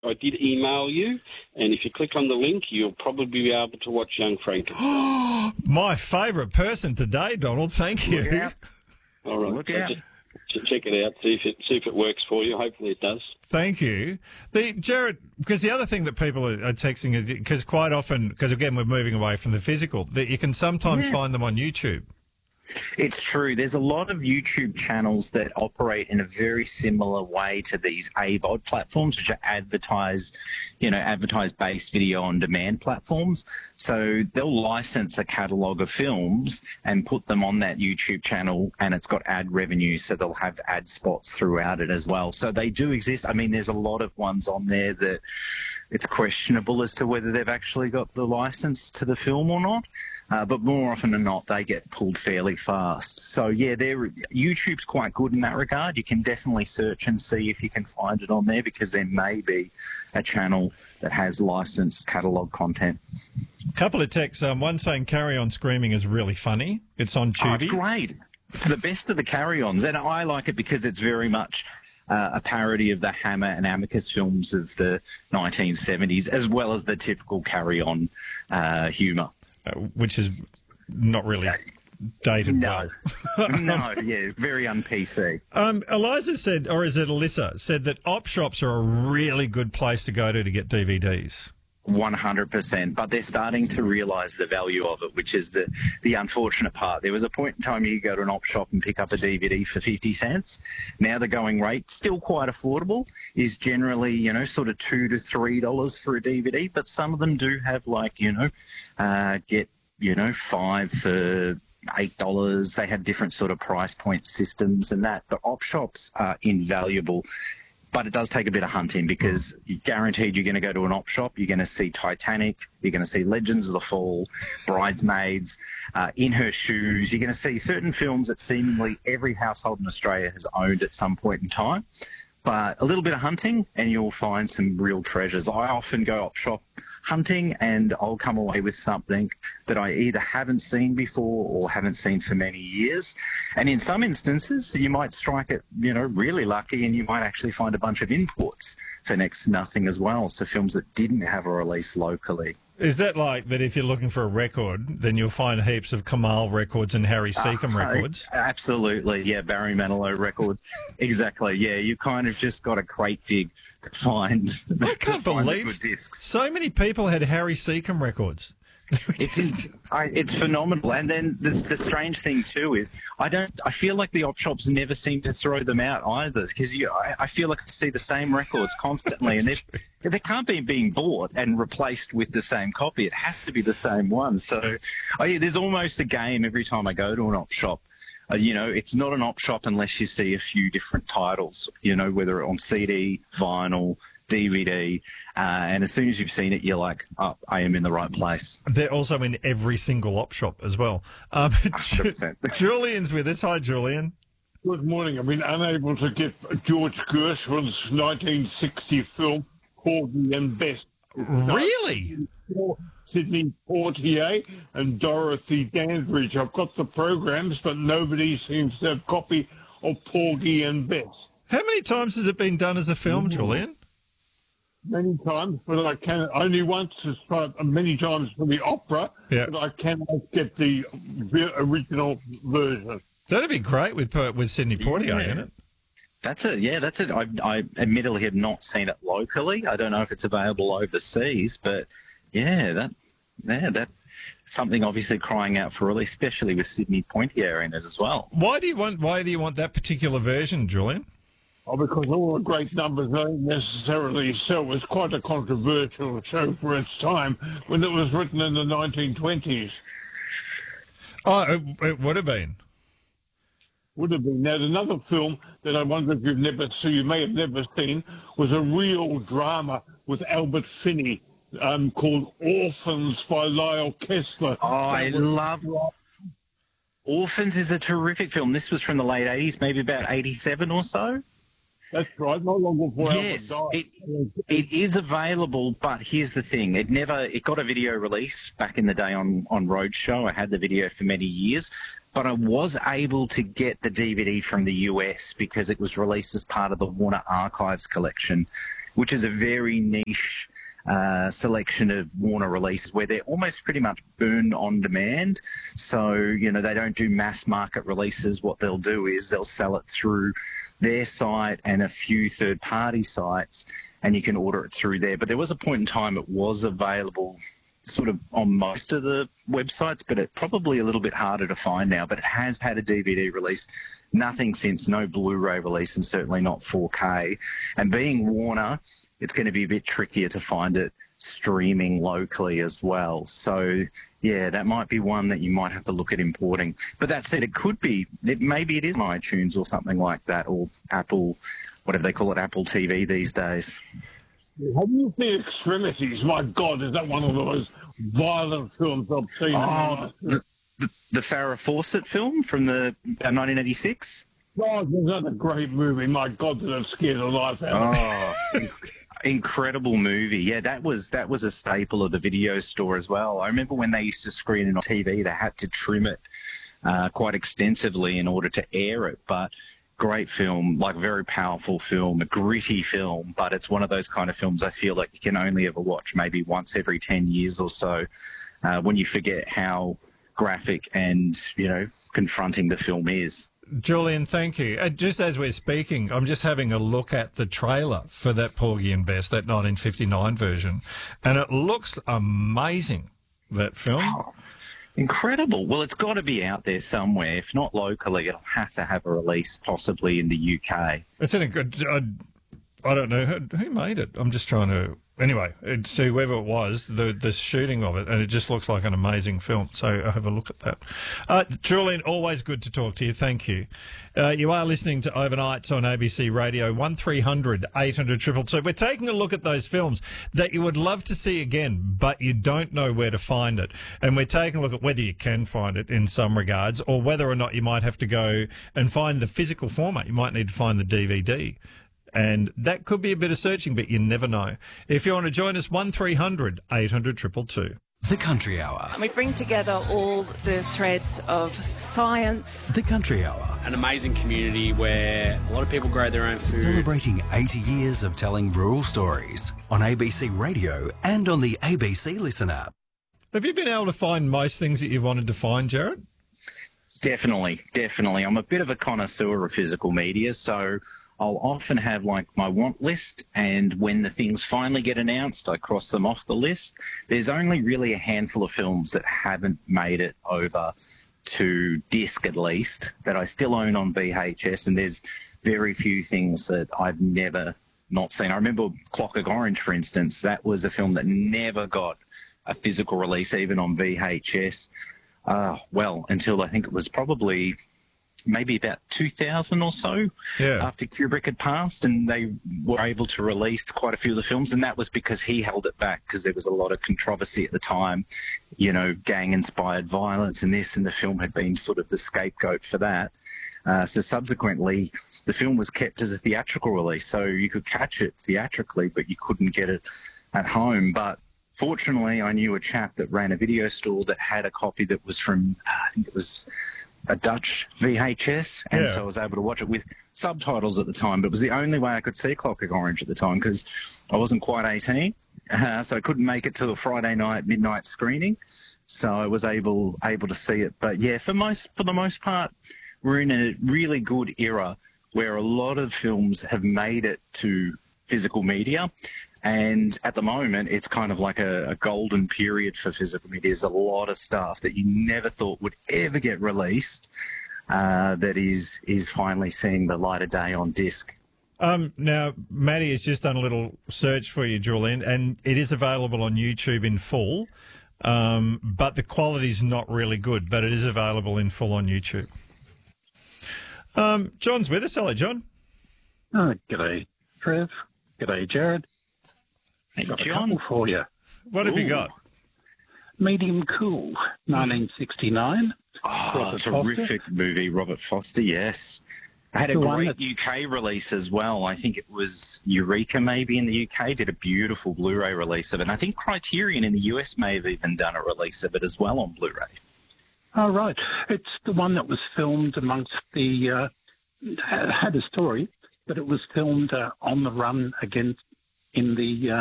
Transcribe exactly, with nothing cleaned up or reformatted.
I did email you, and if you click on the link, you'll probably be able to watch Young Frankenstein. My favourite person today, Donald. Thank you. Look out. All right. Look so out. just check it out. See if it see if it works for you. Hopefully, it does. Thank you. The Jared, because the other thing that people are, are texting is because quite often, because again we're moving away from the physical, that you can sometimes Yeah. find them on YouTube. It's true. There's a lot of YouTube channels that operate in a very similar way to these A V O D platforms, which are advertise, you know, advertise-based video on demand platforms. So they'll license a catalogue of films and put them on that YouTube channel, and it's got ad revenue, so they'll have ad spots throughout it as well. So they do exist. I mean, there's a lot of ones on there that it's questionable as to whether they've actually got the license to the film or not. Uh, but more often than not, they get pulled fairly fast. So, yeah, they're, YouTube's quite good in that regard. You can definitely search and see if you can find it on there, because there may be a channel that has licensed catalogue content. A couple of texts. Um, one saying Carry On Screaming is really funny. It's on Oh, it's Tubi. great. It's the best of the carry-ons, and I like it because it's very much uh, a parody of the Hammer and Amicus films of the nineteen seventies, as well as the typical carry-on uh, humour. Uh, which is not really dated No. well. No, yeah, very un-P C. Um, Eliza said, or is it Alyssa, said that op shops are a really good place to go to to get D V Ds. one hundred percent, but they're starting to realise the value of it, which is the, the unfortunate part. There was a point in time you could go to an op shop and pick up a D V D for fifty cents. Now the going rate, still quite affordable, is generally, you know, sort of two to three dollars for a D V D, but some of them do have, like, you know, uh, get, you know, five for eight dollars. They have different sort of price point systems and that, but op shops are invaluable. But it does take a bit of hunting, because you're guaranteed you're going to go to an op shop, you're going to see Titanic, you're going to see Legends of the Fall, Bridesmaids, uh, In Her Shoes. You're going to see certain films that seemingly every household in Australia has owned at some point in time. But a little bit of hunting and you'll find some real treasures. I often go op shop hunting and I'll come away with something that I either haven't seen before or haven't seen for many years. And in some instances, you might strike it, you know, really lucky, and you might actually find a bunch of imports for next to nothing as well. So films that didn't have a release locally. Is that like that if you're looking for a record, then you'll find heaps of Kamal records and Harry Seacombe Uh, records? Absolutely, yeah, Barry Manilow records. Exactly, yeah. You kind of just got a crate dig to find. I can't to find the believe good discs. so many people had Harry Seacombe records. It's I, it's phenomenal. And then the, the strange thing too is I don't. I feel like the op shops never seem to throw them out either, because you. I, I feel like I see the same records constantly, and they they can't be being bought and replaced with the same copy. It has to be the same one. So I, there's almost a game every time I go to an op shop. Uh, you know, it's not an op shop unless you see a few different titles. You know, whether on C D, vinyl, D V D, uh, and as soon as you've seen it, you're like, oh, I am in the right place. They're also in every single op shop as well. Um, one hundred percent. Julian's with us. Hi, Julian. Good morning. I've been unable to get George Gershwin's nineteen sixty film, Porgy and Bess. Really? Sidney Poitier and Dorothy Dandridge. I've got the programs, but nobody seems to have a copy of Porgy and Bess. How many times has it been done as a film, Julian? Many times, but I can only once. It's tried many times for the opera, Yeah. but I cannot get the vi- original version. That'd be great with with Sidney Poitier Yeah. in it. That's it. Yeah, that's it. I, I admittedly have not seen it locally. I don't know if it's available overseas, but yeah, that yeah that something obviously crying out for release, especially with Sidney Poitier in it as well. Why do you want Why do you want that particular version, Julian? Oh, because all the great numbers don't necessarily sell. It's quite a controversial show for its time when it was written in the nineteen twenties. Oh, it, it would have been. Would have been. Now, another film that I wonder if you've never seen, you may have never seen, was a real drama with Albert Finney um, called Orphans by Lyle Kessler. Oh, I That was- love Orphans is a terrific film. This was from the late eighties, maybe about eighty-seven or so. That's right, no longer before Yes, Albert died. it, it is available, but here's the thing. It never, it got a video release back in the day on, on Roadshow. I had the video for many years, but I was able to get the D V D from the U S because it was released as part of the Warner Archives collection, which is a very niche uh, selection of Warner releases where they're almost pretty much burned on demand. So, you know, they don't do mass market releases. What they'll do is they'll sell it through their site and a few third-party sites, and you can order it through there. But there was a point in time it was available sort of on most of the websites, but it's probably a little bit harder to find now. But it has had a D V D release, nothing since, no Blu-ray release, and certainly not four K. And being Warner, it's going to be a bit trickier to find it streaming locally as well. So, yeah, that might be one that you might have to look at importing. But that said, it could be, it, maybe it is on iTunes or something like that, or Apple, whatever they call it, Apple T V these days. Have you seen Extremities? My God, is that one of the most violent films I've seen? Oh, the, the, the Farrah Fawcett film from the uh, nineteen eighty-six? God, was that a great movie? My God, did it scare the life out of me. Oh, incredible movie. Yeah, that was that was a staple of the video store as well. I remember when they used to screen it on T V, they had to trim it uh, quite extensively in order to air it, but great film, like very powerful film, a gritty film, but it's one of those kind of films I feel like you can only ever watch maybe once every ten years or so, uh, when you forget how graphic and, you know, confronting the film is. Julian, thank you. Uh, just as we're speaking, I'm just having a look at the trailer for that Porgy and Bess, that nineteen fifty-nine version, and it looks amazing, that film. Oh, incredible. Well, it's got to be out there somewhere. If not locally, it'll have to have a release possibly in the U K. It's in a good... I, I don't know. Who, who made it? I'm just trying to... Anyway, it's whoever it was, the the shooting of it, and it just looks like an amazing film. So I'll have a look at that. Uh, Julian, always good to talk to you. Thank you. Uh, you are listening to Overnights on A B C Radio, one three hundred eight hundred two two two. We're taking a look at those films that you would love to see again, but you don't know where to find it. And we're taking a look at whether you can find it in some regards, or whether or not you might have to go and find the physical format. You might need to find the D V D. And that could be a bit of searching, but you never know. If you want to join us, one three hundred eight hundred two two two. The Country Hour. We bring together all the threads of science. The Country Hour. An amazing community where a lot of people grow their own food. Celebrating eighty years of telling rural stories on A B C Radio and on the A B C Listen app. Have you been able to find most things that you wanted to find, Jared? Definitely, definitely. I'm a bit of a connoisseur of physical media, so I'll often have like my want list, and when the things finally get announced, I cross them off the list. There's only really a handful of films that haven't made it over to disc, at least, that I still own on V H S, and there's very few things that I've never not seen. I remember Clockwork Orange, for instance. That was a film that never got a physical release, even on V H S. Uh, well, until I think it was probably maybe about two thousand or so, yeah, after Kubrick had passed, and they were able to release quite a few of the films, and that was because he held it back because there was a lot of controversy at the time, you know, gang-inspired violence and this, and the film had been sort of the scapegoat for that. Uh, so subsequently, the film was kept as a theatrical release, so you could catch it theatrically, but you couldn't get it at home. But fortunately, I knew a chap that ran a video store that had a copy that was from, I think it was a Dutch V H S, and yeah. so I was able to watch it with subtitles at the time, but it was the only way I could see Clockwork Orange at the time because I wasn't quite eighteen, uh, so I couldn't make it to the Friday night midnight screening, so I was able able to see it. But yeah, for most for the most part, we're in a really good era where a lot of films have made it to physical media. And at the moment, it's kind of like a, a golden period for physical media. There's a lot of stuff that you never thought would ever get released uh, that is is finally seeing the light of day on disc. Um, now, Maddie has just done a little search for you, Julian, and it is available on YouTube in full, um, but the quality's not really good, but it is available in full on YouTube. Um, John's with us. Hello, John. Oh, g'day, Trev. G'day, Jared. Hey, got John. a couple for you. What have Ooh. you got? Medium Cool, nineteen sixty-nine. Oh, Robert terrific Foster. movie, Robert Foster, yes. I had a The one great that- U K release as well. I think it was Eureka maybe in the U K, did a beautiful Blu-ray release of it. And I think Criterion in the U S may have even done a release of it as well on Blu-ray. Oh, right. It's the one that was filmed amongst the, uh, had a story, but it was filmed uh, on the run against in the uh,